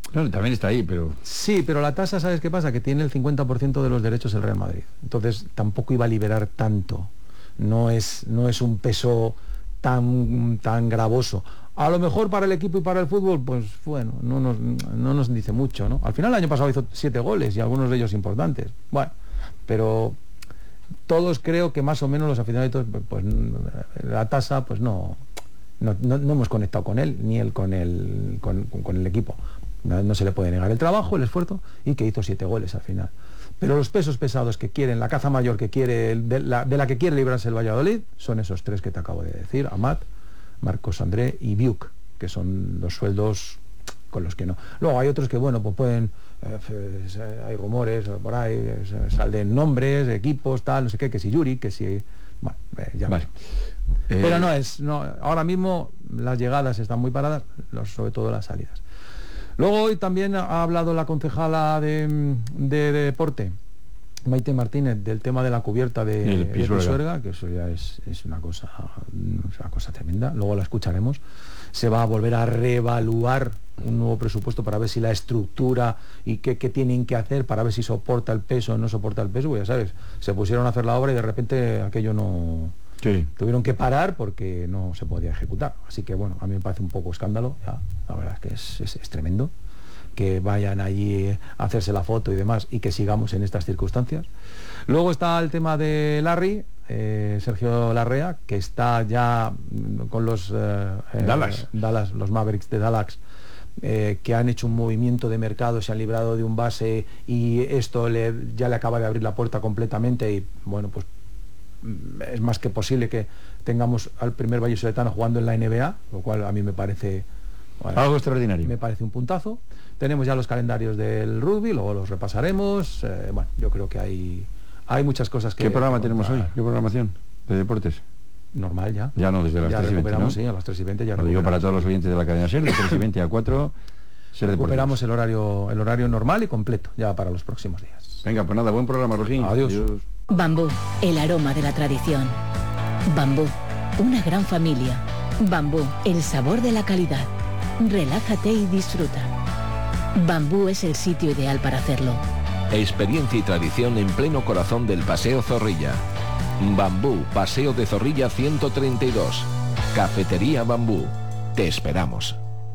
Claro, también está ahí, pero... Sí, pero la tasa, ¿sabes qué pasa? Que tiene el 50% de los derechos el Real Madrid. Entonces tampoco iba a liberar tanto. No es un peso tan gravoso. A lo mejor para el equipo y para el fútbol, pues bueno, no nos dice mucho, ¿no? Al final el año pasado hizo 7 goles y algunos de ellos importantes. Bueno, pero todos creo que más o menos los aficionados, pues la tasa, pues no hemos conectado con él, ni él con el equipo. No se le puede negar el trabajo, el esfuerzo, y que hizo 7 goles al final. Pero los pesos pesados que quieren, la caza mayor que quiere, de la que quiere librarse el Valladolid, son esos 3 que te acabo de decir: Amat, Marcos André y Biuk, que son los sueldos con los que no. Luego hay otros que, bueno, pues pueden, hay rumores por ahí, salen nombres, equipos, tal, no sé qué, que si Yuri, que si... Bueno, ya vale. Pero no, ahora mismo las llegadas están muy paradas, sobre todo las salidas. Luego hoy también ha hablado la concejala de deporte, Maite Martínez, del tema de la cubierta de Pisuerga, que eso ya es una cosa tremenda. Luego la escucharemos. Se va a volver a reevaluar un nuevo presupuesto para ver si la estructura y qué tienen que hacer para ver si soporta el peso o no soporta el peso. Pues ya sabes, se pusieron a hacer la obra y de repente aquello no... Sí. Tuvieron que parar porque no se podía ejecutar. Así que bueno, a mí me parece un poco escándalo, ya, la verdad es que es tremendo que vayan allí a hacerse la foto y demás y que sigamos en estas circunstancias. Luego está el tema de Sergio Larrea, que está ya con los Dallas, los Mavericks de Dallas, que han hecho un movimiento de mercado, se han librado de un base y esto ya le acaba de abrir la puerta completamente y bueno, pues es más que posible que tengamos al primer vallisoletano jugando en la NBA, lo cual a mí me parece algo extraordinario. Me parece un puntazo. Tenemos ya los calendarios del rugby, luego los repasaremos. Bueno, yo creo que hay muchas cosas que... ¿Qué programa tenemos hoy? ¿Qué programación de deportes? Normal ya. Ya no, desde las 3:20, ¿no? Sí, a las 3:20 ya. Lo digo para todos los oyentes de la cadena SER, de 3:20 a 4. Recuperamos el horario normal y completo ya para los próximos días. Venga, pues nada, buen programa, Rojín. Adiós. Bambú, el aroma de la tradición. Bambú, una gran familia. Bambú, el sabor de la calidad. Relájate y disfruta. Bambú es el sitio ideal para hacerlo. Experiencia y tradición en pleno corazón del Paseo Zorrilla. Bambú, Paseo de Zorrilla 132. Cafetería Bambú. Te esperamos.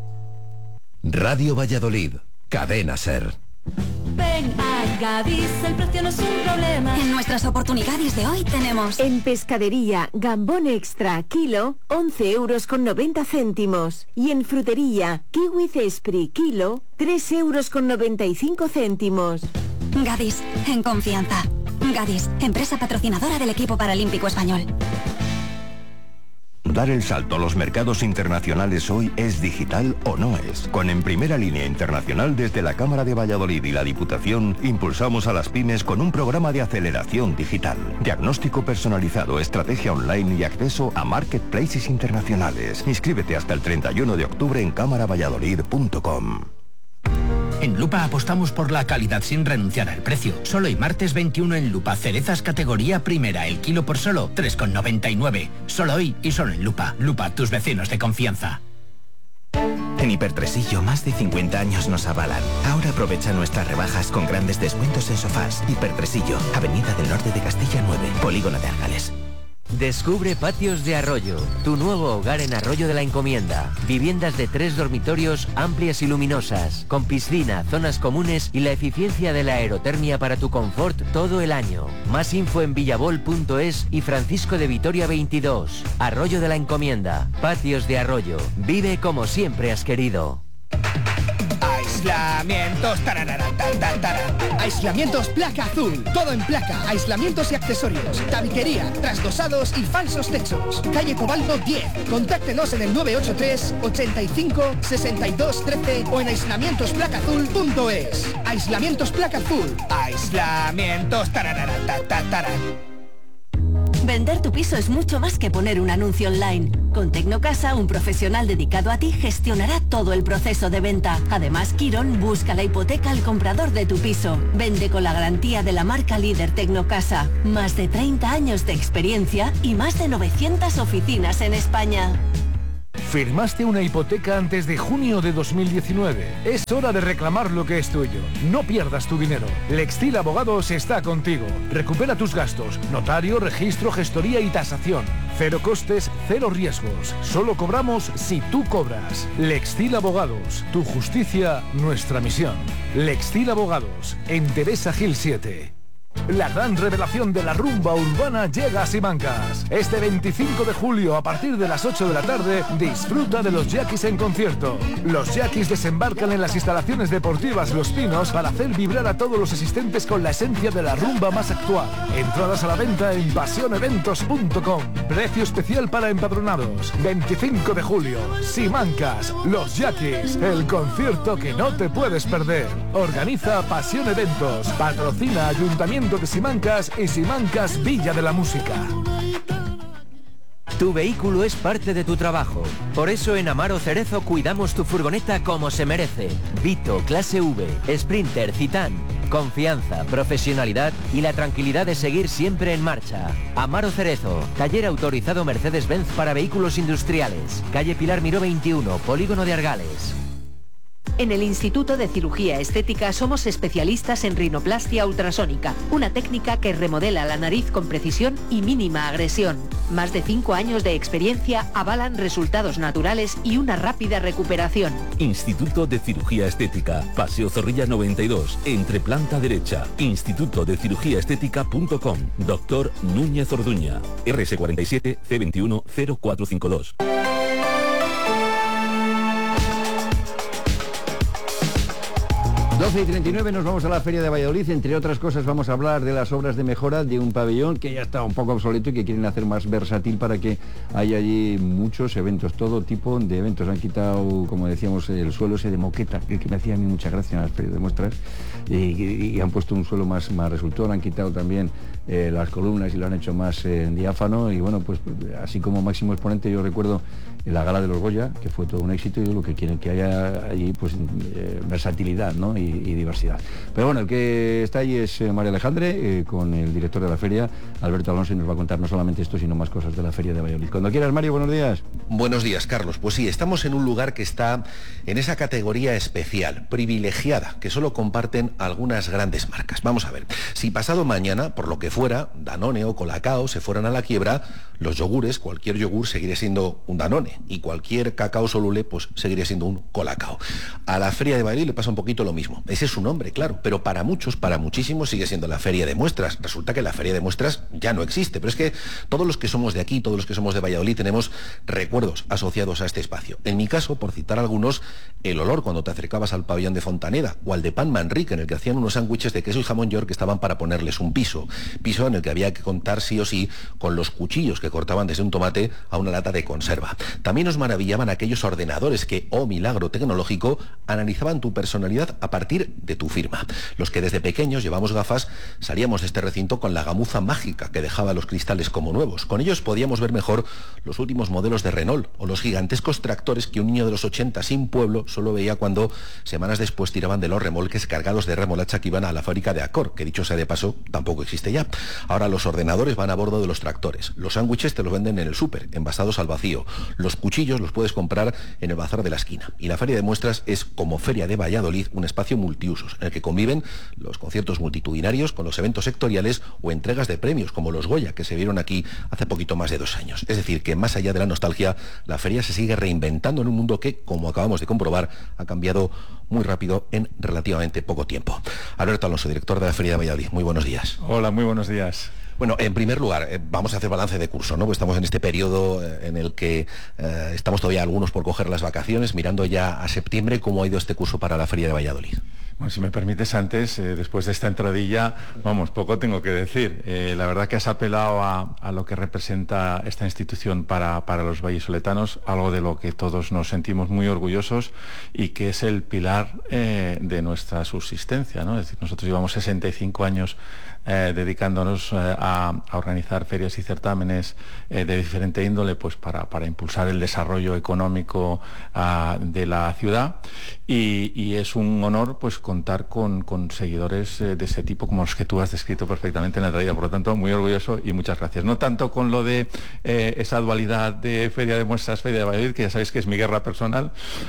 Radio Valladolid, Cadena SER. Ven a Gadis, el precio no es un problema. En nuestras oportunidades de hoy tenemos... En pescadería, gambón extra, kilo, 11,90 €. Y en frutería, kiwi cespri, kilo, 3,95 €. Gadis, en confianza. Gadis, empresa patrocinadora del equipo paralímpico español. Dar el salto a los mercados internacionales hoy es digital o no es. Con En Primera Línea Internacional desde la Cámara de Valladolid y la Diputación impulsamos a las pymes con un programa de aceleración digital. Diagnóstico personalizado, estrategia online y acceso a marketplaces internacionales. Inscríbete hasta el 31 de octubre en cámaravalladolid.com. En Lupa apostamos por la calidad sin renunciar al precio. Solo hoy martes 21 en Lupa, cerezas categoría primera, el kilo por solo 3,99. Solo hoy y solo en Lupa. Lupa, tus vecinos de confianza. En Hipertresillo más de 50 años nos avalan. Ahora aprovecha nuestras rebajas con grandes descuentos en sofás. Hipertresillo, Avenida del Norte de Castilla 9, Polígono de Árgales. Descubre Patios de Arroyo, tu nuevo hogar en Arroyo de la Encomienda. Viviendas de 3 dormitorios amplias y luminosas, con piscina, zonas comunes y la eficiencia de la aerotermia para tu confort todo el año. Más info en villabol.es y Francisco de Vitoria 22. Arroyo de la Encomienda. Patios de Arroyo. Vive como siempre has querido. Aislamientos, aislamientos placa azul, todo en placa, aislamientos y accesorios, tabiquería, trasdosados y falsos techos. Calle Cobalto 10, contáctenos en el 983 85 62 13 o en aislamientosplacaazul.es. Aislamientos placa azul, aislamientos. Vender tu piso es mucho más que poner un anuncio online. Con Tecnocasa, un profesional dedicado a ti gestionará todo el proceso de venta. Además, Quirón busca la hipoteca al comprador de tu piso. Vende con la garantía de la marca líder Tecnocasa. Más de 30 años de experiencia y más de 900 oficinas en España. ¿Firmaste una hipoteca antes de junio de 2019? Es hora de reclamar lo que es tuyo. No pierdas tu dinero. Lextil Abogados está contigo. Recupera tus gastos. Notario, registro, gestoría y tasación. Cero costes, cero riesgos. Solo cobramos si tú cobras. Lextil Abogados. Tu justicia, nuestra misión. Lextil Abogados. En Teresa Gil 7. La gran revelación de la rumba urbana llega a Simancas. Este 25 de julio, a partir de las 8 de la tarde, disfruta de los Yaquis en concierto. Los Yaquis desembarcan en las instalaciones deportivas Los Pinos para hacer vibrar a todos los asistentes con la esencia de la rumba más actual. Entradas a la venta en pasioneventos.com. Precio especial para empadronados. 25 de julio, Simancas, Los Yaquis, el concierto que no te puedes perder. Organiza Pasión Eventos. Patrocina Ayuntamiento de Simancas y Simancas Villa de la Música. Tu vehículo es parte de tu trabajo. Por eso en Amaro Cerezo cuidamos tu furgoneta como se merece. Vito, clase V, Sprinter, Citán. Confianza, profesionalidad y la tranquilidad de seguir siempre en marcha. Amaro Cerezo, taller autorizado Mercedes-Benz para vehículos industriales. Calle Pilar Miró 21, Polígono de Argales. En el Instituto de Cirugía Estética somos especialistas en rinoplastia ultrasónica, una técnica que remodela la nariz con precisión y mínima agresión. Más de 5 años de experiencia avalan resultados naturales y una rápida recuperación. Instituto de Cirugía Estética, Paseo Zorrilla 92, entre planta derecha. Institutodecirugíaestética.com. Doctor Núñez Orduña. RS47 C21 0452. 12:39 nos vamos a la Feria de Valladolid. Entre otras cosas vamos a hablar de las obras de mejora de un pabellón que ya está un poco obsoleto y que quieren hacer más versátil para que haya allí muchos eventos, todo tipo de eventos. Han quitado, como decíamos, el suelo ese de moqueta, que me hacía a mí mucha gracia en las ferias de muestras, y han puesto un suelo más resultón. Han quitado también las columnas y lo han hecho más diáfano. Y bueno, pues así como máximo exponente, yo recuerdo la gala de los Goya, que fue todo un éxito, y lo que quieren que haya allí pues versatilidad, ¿no? y diversidad. Pero bueno, el que está allí es María Alejandre, con el director de la feria, Alberto Alonso, y nos va a contar no solamente esto, sino más cosas de la Feria de Valladolid. Cuando quieras, Mario, buenos días. Buenos días, Carlos. Pues sí, estamos en un lugar que está en esa categoría especial, privilegiada, que solo comparten algunas grandes marcas. Vamos a ver, si pasado mañana, por lo que fuera, Danone o Colacao se fueran a la quiebra, los yogures, cualquier yogur seguiría siendo un Danone, y cualquier cacao Solule pues seguiría siendo un Colacao. A la Feria de Valladolid le pasa un poquito lo mismo. Ese es su nombre, claro, pero para muchos, para muchísimos, sigue siendo la Feria de Muestras. Resulta que la Feria de Muestras ya no existe, pero es que todos los que somos de aquí, todos los que somos de Valladolid, tenemos recuerdos asociados a este espacio. En mi caso, por citar algunos, el olor cuando te acercabas al pabellón de Fontaneda, o al de Pan Manrique, en el que hacían unos sándwiches de queso y jamón york que estaban para ponerles un piso en el que había que contar sí o sí con los cuchillos que cortaban desde un tomate a una lata de conserva. También nos maravillaban aquellos ordenadores que, oh milagro tecnológico, analizaban tu personalidad a partir de tu firma. Los que desde pequeños llevamos gafas salíamos de este recinto con la gamuza mágica que dejaba los cristales como nuevos. Con ellos podíamos ver mejor los últimos modelos de Renault o los gigantescos tractores que un niño de los 80 sin pueblo solo veía cuando semanas después tiraban de los remolques cargados de remolacha que iban a la fábrica de Accor, que dicho sea de paso tampoco existe ya. Ahora los ordenadores van a bordo de los tractores, los sándwiches te los venden en el súper, envasados al vacío, los cuchillos los puedes comprar en el bazar de la esquina, y la Feria de Muestras es, como Feria de Valladolid, un espacio multiusos en el que conviven los conciertos multitudinarios con los eventos sectoriales o entregas de premios como los Goya, que se vieron aquí hace poquito más de 2 años. Es decir, que más allá de la nostalgia, la feria se sigue reinventando en un mundo que, como acabamos de comprobar, ha cambiado muy rápido en relativamente poco tiempo. Alberto Alonso, director de la Feria de Valladolid, muy buenos días. Hola, muy buenos días. Bueno, en primer lugar, vamos a hacer balance de curso, ¿no? Pues estamos en este periodo en el que estamos todavía algunos por coger las vacaciones, mirando ya a septiembre. ¿Cómo ha ido este curso para la Feria de Valladolid? Bueno, si me permites antes, después de esta entradilla, vamos, poco tengo que decir. La verdad que has apelado a lo que representa esta institución para los vallisoletanos, algo de lo que todos nos sentimos muy orgullosos y que es el pilar de nuestra subsistencia, ¿no? Es decir, nosotros llevamos 65 años dedicándonos a organizar ferias y certámenes de diferente índole, pues para impulsar el desarrollo económico de la ciudad, y es un honor pues contar con seguidores de ese tipo como los que tú has descrito perfectamente en la realidad. Por lo tanto, muy orgulloso y muchas gracias. No tanto con lo de esa dualidad de Feria de Muestras, Feria de Valladolid, que ya sabéis que es mi guerra personal,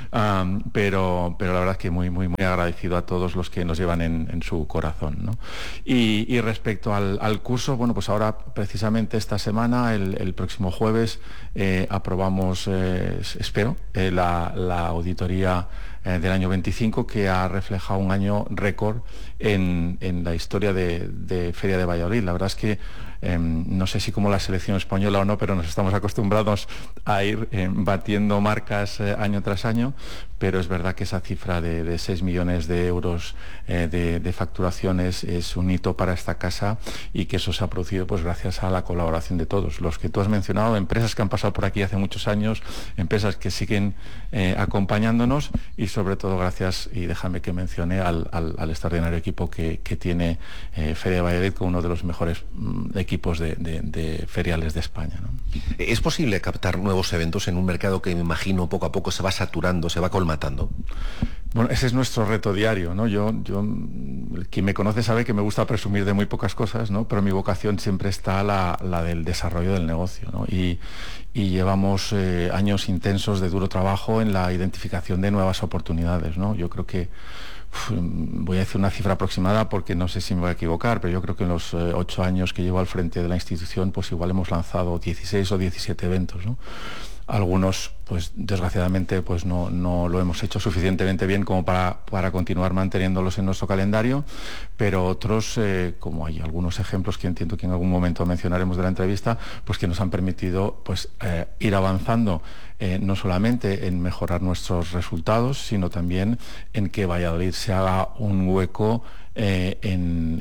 pero la verdad es que muy agradecido a todos los que nos llevan en su corazón, ¿no? Y respecto al curso, bueno, pues ahora precisamente esta semana, el próximo jueves, aprobamos, espero, la auditoría del año 25, que ha reflejado un año récord en la historia de Feria de Valladolid. La verdad es que no sé si como la selección española o no, pero nos estamos acostumbrados a ir batiendo marcas año tras año, pero es verdad que esa cifra de 6 millones de euros de facturaciones es un hito para esta casa, y que eso se ha producido pues gracias a la colaboración de todos los que tú has mencionado, empresas que han pasado por aquí hace muchos años, empresas que siguen acompañándonos, y sobre todo gracias, y déjame que mencione al extraordinario equipo que tiene Feria de Valladolid, con uno de los mejores equipos de feriales de España, ¿no? ¿Es posible captar nuevos eventos en un mercado que me imagino poco a poco se va saturando, se va colmatando? Bueno, ese es nuestro reto diario, ¿no? Yo quien me conoce sabe que me gusta presumir de muy pocas cosas, ¿no? Pero mi vocación siempre está la del desarrollo del negocio, ¿no? Y llevamos años intensos de duro trabajo en la identificación de nuevas oportunidades, ¿no? Yo creo que voy a decir una cifra aproximada porque no sé si me voy a equivocar, pero yo creo que en los 8 años que llevo al frente de la institución, pues igual hemos lanzado 16 o 17 eventos, ¿no? Algunos, pues desgraciadamente, pues no lo hemos hecho suficientemente bien como para continuar manteniéndolos en nuestro calendario, pero otros, como hay algunos ejemplos que entiendo que en algún momento mencionaremos de la entrevista, pues que nos han permitido pues ir avanzando no solamente en mejorar nuestros resultados, sino también en que Valladolid se haga un hueco en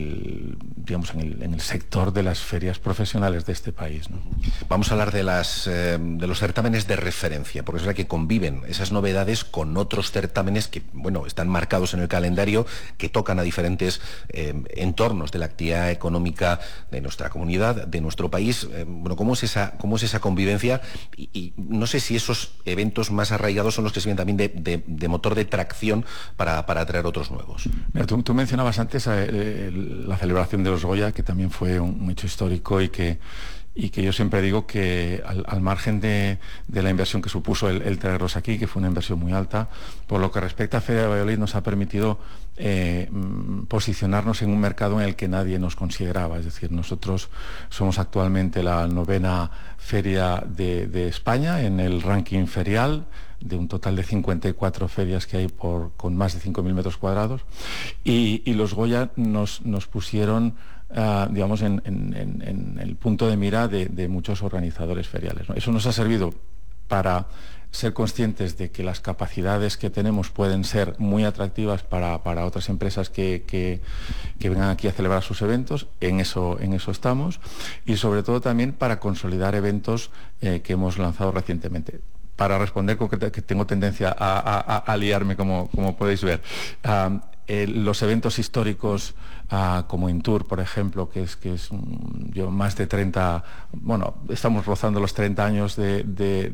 el sector de las ferias profesionales de este país, ¿no? Vamos a hablar de los certámenes de referencia, porque es verdad que conviven esas novedades con otros certámenes que, bueno, están marcados en el calendario, que tocan a diferentes entornos de la actividad económica de nuestra comunidad, de nuestro país. Bueno, ¿cómo es esa convivencia? Y no sé si esos eventos más arraigados son los que sirven también de motor de tracción para atraer otros nuevos. Mira, tú mencionabas antes la celebración de los Goya, que también fue un hecho histórico, y que yo siempre digo que al margen de la inversión que supuso el traerlos aquí, que fue una inversión muy alta, por lo que respecta a Feria de Valladolid, nos ha permitido posicionarnos en un mercado en el que nadie nos consideraba. Es decir, nosotros somos actualmente la 9ª feria de España en el ranking ferial, de un total de 54 ferias que hay con más de 5.000 metros cuadrados, y los Goya nos pusieron digamos en el punto de mira de muchos organizadores feriales, ¿no? Eso nos ha servido para ser conscientes de que las capacidades que tenemos pueden ser muy atractivas para otras empresas que vengan aquí a celebrar sus eventos. En eso estamos, y sobre todo también para consolidar eventos que hemos lanzado recientemente. Para responder, que tengo tendencia a liarme, como podéis ver, los eventos históricos como Intour, por ejemplo, que es más de 30, bueno, estamos rozando los 30 años de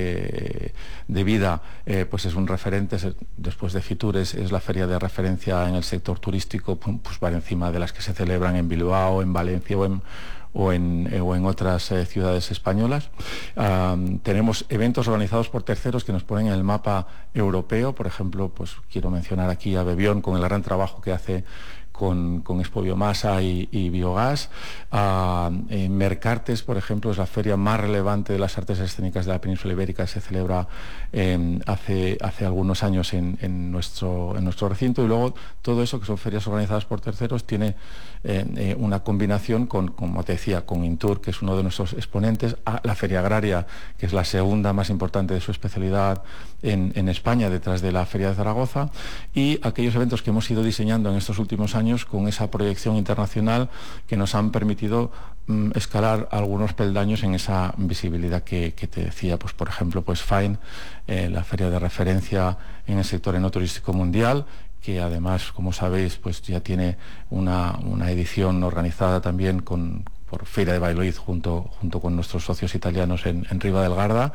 vida, pues es un referente. Después de Fitur es la feria de referencia en el sector turístico, pues va encima de las que se celebran en Bilbao, en Valencia o en otras ciudades españolas. Tenemos eventos organizados por terceros que nos ponen en el mapa europeo. Por ejemplo, pues quiero mencionar aquí a Bebión, con el gran trabajo que hace con Expo Biomasa y Biogás. Mercartes, por ejemplo, es la feria más relevante de las artes escénicas de la península ibérica. Se celebra hace algunos años en nuestro recinto, y luego todo eso, que son ferias organizadas por terceros, tiene una combinación como te decía, con Intour, que es uno de nuestros exponentes, la Feria Agraria, que es la segunda más importante de su especialidad en España, detrás de la Feria de Zaragoza, y aquellos eventos que hemos ido diseñando en estos últimos años con esa proyección internacional que nos han permitido escalar algunos peldaños en esa visibilidad que te decía. Pues por ejemplo, pues FINE, la feria de referencia en el sector enoturístico mundial, que además, como sabéis, pues ya tiene una edición organizada también con Feria de Valladolid junto con nuestros socios italianos en Riva del Garda,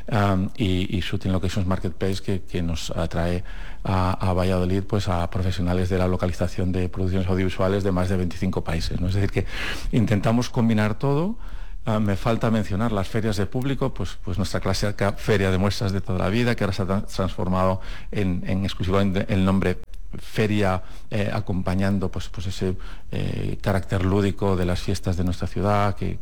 y Shooting Locations Marketplace que nos atrae a Valladolid pues a profesionales de la localización de producciones audiovisuales de más de 25 países, ¿no? Es decir, que intentamos combinar todo. Me falta mencionar las ferias de público, pues nuestra clásica feria de muestras de toda la vida, que ahora se ha transformado en exclusivamente el nombre feria, acompañando pues ese carácter lúdico de las fiestas de nuestra ciudad que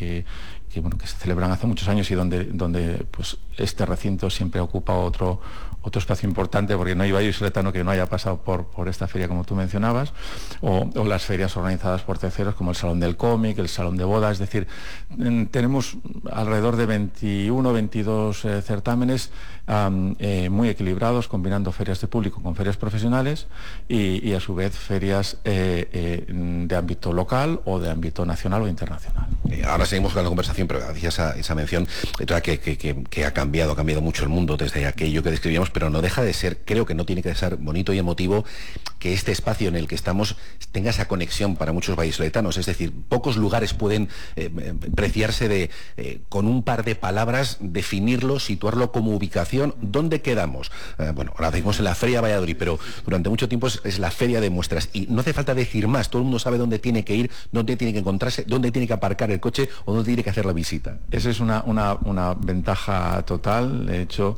se celebran hace muchos años y donde pues este recinto siempre ocupa otro espacio importante, porque no hay vallisoletano que no haya pasado por esta feria, como tú mencionabas, o las ferias organizadas por terceros, como el Salón del Cómic, el Salón de Bodas. Es decir, tenemos alrededor de 21, 22 certámenes muy equilibrados, combinando ferias de público con ferias profesionales y a su vez ferias de ámbito local o de ámbito nacional o internacional. Ahora seguimos con la conversación, pero hacía esa mención que ha cambiado mucho el mundo desde aquello que describíamos, pero no deja de ser, creo que no tiene que ser bonito y emotivo que este espacio en el que estamos tenga esa conexión para muchos vallisoletanos. Es decir, pocos lugares pueden preciarse con un par de palabras, definirlo, situarlo como ubicación. ¿Dónde quedamos? Bueno, ahora decimos en la Feria de Valladolid, pero durante mucho tiempo es la feria de muestras y no hace falta decir más. Todo el mundo sabe dónde tiene que ir, dónde tiene que encontrarse, dónde tiene que aparcar el coche o dónde tiene que hacer la visita. Esa es una ventaja total. De hecho,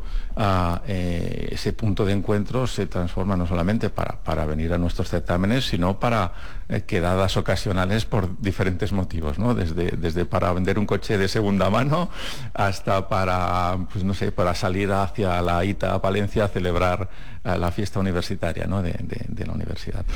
ese punto de encuentro se transforma no solamente para venir a nuestros certámenes, sino para quedadas ocasionales por diferentes motivos, ¿no? Desde para vender un coche de segunda mano hasta para salir hacia la ITA Palencia a celebrar la fiesta universitaria, ¿no? de la universidad.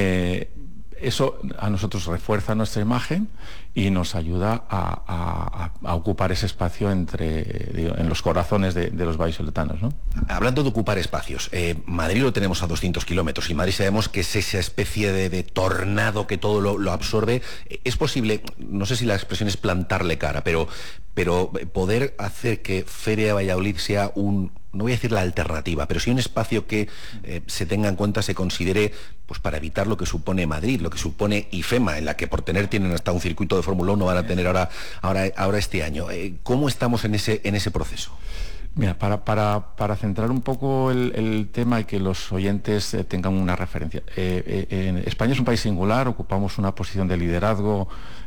Eso a nosotros refuerza nuestra imagen y nos ayuda a ocupar ese espacio en los corazones de los vallisoletanos, ¿no? Hablando de ocupar espacios, Madrid lo tenemos a 200 kilómetros y Madrid sabemos que es esa especie de tornado que todo lo absorbe. Es posible, no sé si la expresión es plantarle cara, pero poder hacer que Feria de Valladolid sea no voy a decir la alternativa, pero sí un espacio que se tenga en cuenta, se considere, pues para evitar lo que supone Madrid, lo que supone IFEMA, en la que por tienen hasta un circuito de Fórmula 1 van a tener ahora este año. ¿Cómo estamos en ese proceso? Mira, para centrar un poco el tema y que los oyentes tengan una referencia. España es un país singular, ocupamos una posición de liderazgo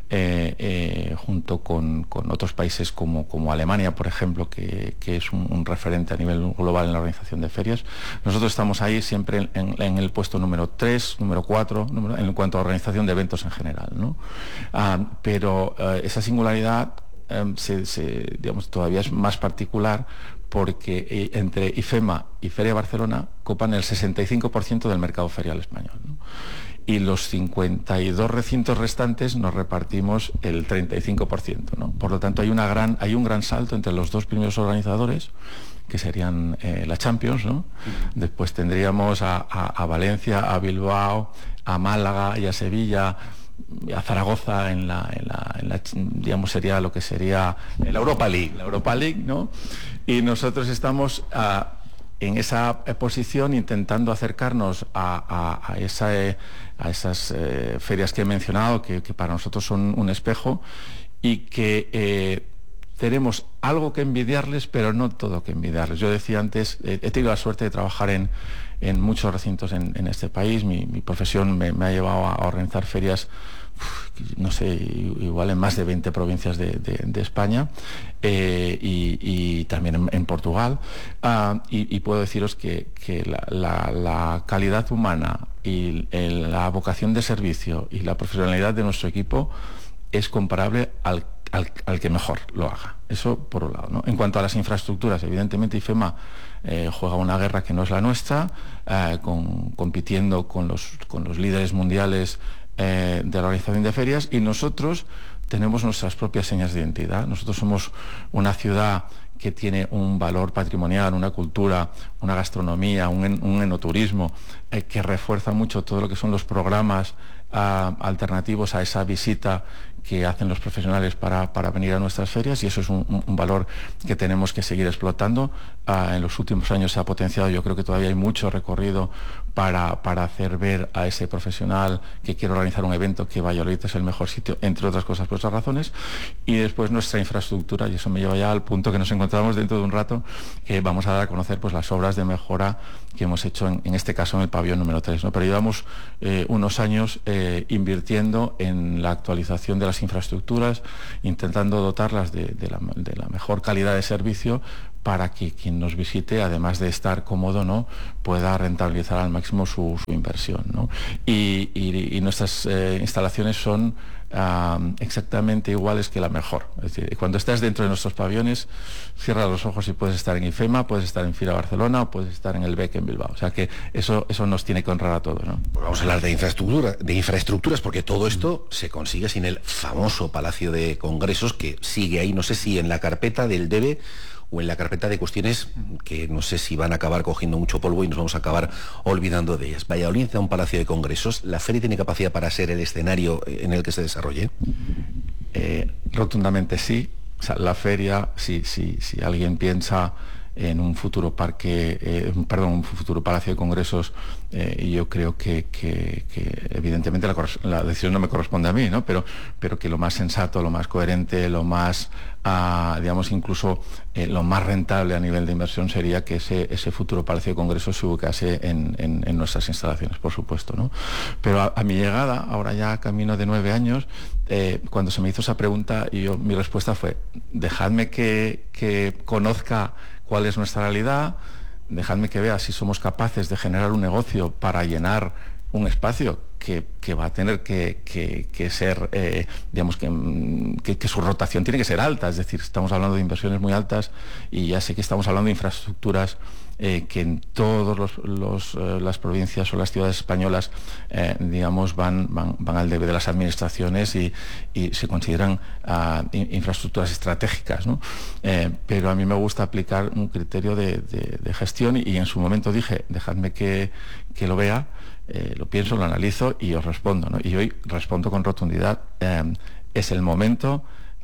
junto con otros países como Alemania, por ejemplo, que es un referente a nivel global en la organización de ferias. Nosotros estamos ahí siempre en el puesto número 3, número 4, en cuanto a organización de eventos en general, ¿no? Pero esa singularidad digamos, todavía es más particular porque entre IFEMA y Feria de Barcelona copan el 65% del mercado ferial español, ¿no? Y los 52 recintos restantes nos repartimos el 35%, ¿no? Por lo tanto, hay un gran salto entre los dos primeros organizadores, que serían la Champions, ¿no? Después tendríamos a Valencia, a Bilbao, a Málaga y a Sevilla, a Zaragoza en la digamos, sería lo que sería la Europa League, ¿no? Y nosotros estamos en esa posición intentando acercarnos a esas ferias que he mencionado, que para nosotros son un espejo y que tenemos algo que envidiarles, pero no todo que envidiarles. Yo decía antes, he tenido la suerte de trabajar en muchos recintos en este país. Mi profesión me ha llevado a organizar ferias, no sé, igual en más de 20 provincias de España y también en Portugal. Y puedo deciros que la calidad humana y la vocación de servicio y la profesionalidad de nuestro equipo es comparable al que mejor lo haga. Eso por un lado, ¿no? En cuanto a las infraestructuras, evidentemente IFEMA juega una guerra que no es la nuestra, compitiendo con los líderes mundiales de la organización de ferias, y nosotros tenemos nuestras propias señas de identidad. Nosotros somos una ciudad que tiene un valor patrimonial, una cultura, una gastronomía, un enoturismo que refuerza mucho todo lo que son los programas alternativos a esa visita que hacen los profesionales para venir a nuestras ferias, y eso es un valor que tenemos que seguir explotando. En los últimos años se ha potenciado, yo creo que todavía hay mucho recorrido para hacer ver a ese profesional que quiere organizar un evento que Valladolid es el mejor sitio, entre otras cosas por esas razones. Y después nuestra infraestructura, y eso me lleva ya al punto que nos encontramos dentro de un rato, que vamos a dar a conocer pues las obras de mejora que hemos hecho en este caso en el pabellón número 3, ¿no? Pero llevamos unos años invirtiendo en la actualización de las infraestructuras, intentando dotarlas de la mejor calidad de servicio, para que quien nos visite, además de estar cómodo, ¿no?, pueda rentabilizar al máximo su inversión, ¿no? Y nuestras instalaciones son exactamente iguales que la mejor. Es decir, cuando estás dentro de nuestros pabellones, cierras los ojos y puedes estar en IFEMA, puedes estar en FIRA Barcelona o puedes estar en el BEC en Bilbao. O sea que eso nos tiene que honrar a todos, ¿no? Pues vamos a hablar de infraestructuras, porque todo esto se consigue sin el famoso Palacio de Congresos, que sigue ahí, no sé si en la carpeta del debe o en la carpeta de cuestiones que no sé si van a acabar cogiendo mucho polvo y nos vamos a acabar olvidando de ellas. Valladolid necesita un Palacio de Congresos. ¿La feria tiene capacidad para ser el escenario en el que se desarrolle? Rotundamente sí. O sea, la feria, si alguien piensa en un futuro un futuro Palacio de Congresos, y yo creo que evidentemente la decisión no me corresponde a mí, ¿no? Pero que lo más sensato, lo más coherente, lo más digamos incluso lo más rentable a nivel de inversión sería que ese futuro Palacio de Congresos se ubicase en nuestras instalaciones, por supuesto, ¿no? Pero a mi llegada, ahora ya camino de 9 años, cuando se me hizo esa pregunta, mi respuesta fue: dejadme que conozca cuál es nuestra realidad, dejadme que vea si somos capaces de generar un negocio para llenar un espacio que va a tener que ser, digamos, que su rotación tiene que ser alta. Es decir, estamos hablando de inversiones muy altas, y ya sé que estamos hablando de infraestructuras que en todas las provincias o las ciudades españolas, digamos, van al debe de las administraciones y se consideran infraestructuras estratégicas, ¿no? Pero a mí me gusta aplicar un criterio de gestión, y en su momento dije: dejadme que lo vea, lo pienso, lo analizo y os respondo, ¿no? Y hoy respondo con rotundidad. Es el momento,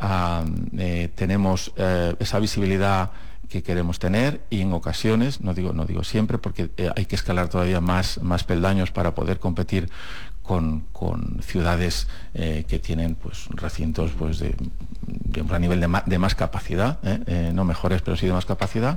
tenemos esa visibilidad que queremos tener, y en ocasiones, no digo siempre, porque hay que escalar todavía más peldaños para poder competir con ciudades que tienen pues recintos pues de a nivel de más capacidad, no mejores, pero sí de más capacidad,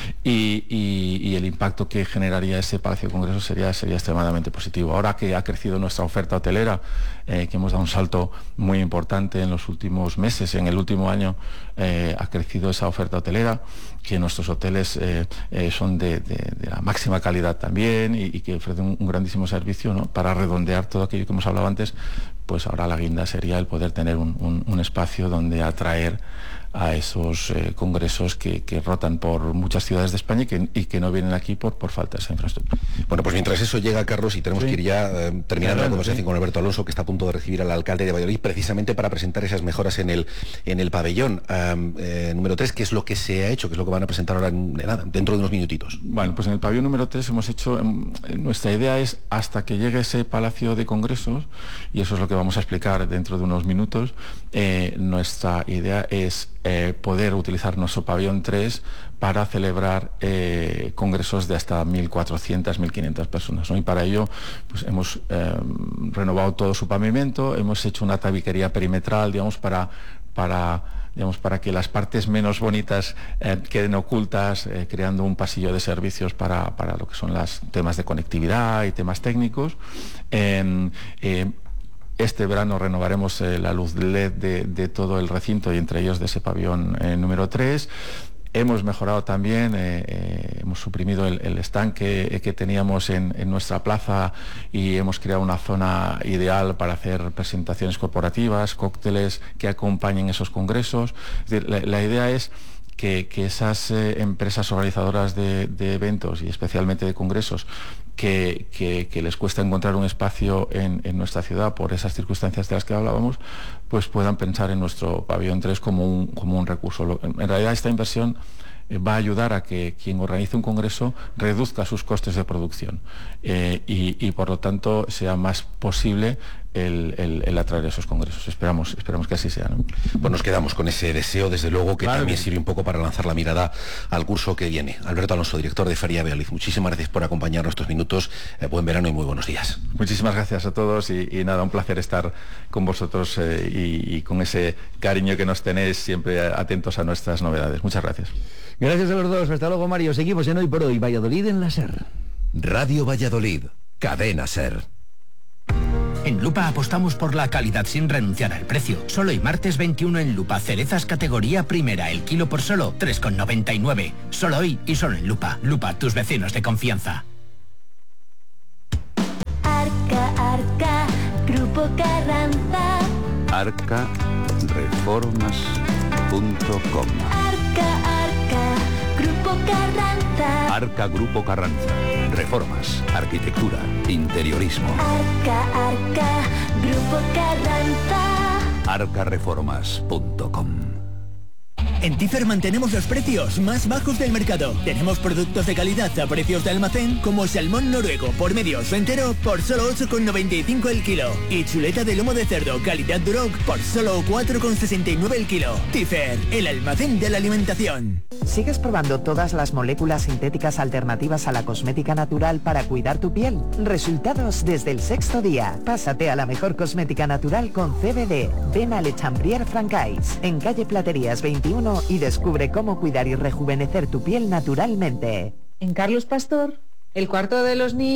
y el impacto que generaría ese Palacio de Congresos sería extremadamente positivo. Ahora que ha crecido nuestra oferta hotelera, que hemos dado un salto muy importante en los últimos meses, en el último año ha crecido esa oferta hotelera, que nuestros hoteles son de la máxima calidad también, y que ofrecen un grandísimo servicio, ¿no? Para redondear todo aquello que hemos hablado antes, pues ahora la guinda sería el poder tener un espacio donde atraer a esos congresos que rotan por muchas ciudades de España y que no vienen aquí por falta de esa infraestructura. Bueno, pues mientras eso llega, Carlos, y tenemos que ir ya terminando la conversación con Alberto Alonso, que está a punto de recibir al alcalde de Valladolid precisamente para presentar esas mejoras en el pabellón número 3. ¿Qué es lo que se ha hecho? ¿Qué es lo que van a presentar ahora dentro de unos minutitos? Bueno, pues en el pabellón número 3 hemos hecho, nuestra idea es, hasta que llegue ese Palacio de Congresos, y eso es lo que vamos a explicar dentro de unos minutos, nuestra idea es poder utilizar nuestro pabellón 3 para celebrar congresos de hasta 1.400, 1.500 personas, ¿no? Y para ello pues hemos renovado todo su pavimento, hemos hecho una tabiquería perimetral, digamos, para que las partes menos bonitas queden ocultas, creando un pasillo de servicios para lo que son los temas de conectividad y temas técnicos. Este verano renovaremos la luz LED de todo el recinto, y entre ellos de ese pabellón número 3. Hemos mejorado también, hemos suprimido el stand que teníamos en nuestra plaza, y hemos creado una zona ideal para hacer presentaciones corporativas, cócteles que acompañen esos congresos. Es decir, la idea es que esas empresas organizadoras de eventos, y especialmente de congresos, que les cuesta encontrar un espacio en nuestra ciudad por esas circunstancias de las que hablábamos, pues puedan pensar en nuestro pabellón 3 como un recurso. En realidad, esta inversión va a ayudar a que quien organice un congreso reduzca sus costes de producción, y por lo tanto sea más posible el atraer esos congresos. Esperamos que así sea, ¿no? Pues nos quedamos con ese deseo, desde luego, que también sirve un poco para lanzar la mirada al curso que viene. Alberto Alonso, director de Feria de Valladolid, muchísimas gracias por acompañarnos estos minutos. Buen verano y muy buenos días. Muchísimas gracias a todos y nada, un placer estar con vosotros y con ese cariño que nos tenéis, siempre atentos a nuestras novedades. Muchas gracias. Gracias a los dos. Hasta luego, Mario. Seguimos en Hoy por Hoy. Valladolid en la SER. Radio Valladolid, cadena SER. En Lupa apostamos por la calidad sin renunciar al precio. Solo hoy martes 21 en Lupa, cerezas categoría primera, el kilo por solo 3,99. Solo hoy y solo en Lupa. Lupa, tus vecinos de confianza. Arca, Grupo Carranza. arcareformas.com. Arca, Grupo Carranza. Arca Grupo Carranza. Reformas, arquitectura, interiorismo. Arca, Grupo Carranza. arcareformas.com. En Tifer mantenemos los precios más bajos del mercado. Tenemos productos de calidad a precios de almacén como salmón noruego por medios o entero por solo 8,95 el kilo. Y chuleta de lomo de cerdo calidad Duroc por solo 4,69 el kilo. Tifer, el almacén de la alimentación. ¿Sigues probando todas las moléculas sintéticas alternativas a la cosmética natural para cuidar tu piel? Resultados desde el 6º día. Pásate a la mejor cosmética natural con CBD. Ven a Le Chambrier Francais, en calle Platerías 21 y descubre cómo cuidar y rejuvenecer tu piel naturalmente. En Carlos Pastor, el cuarto de los niños.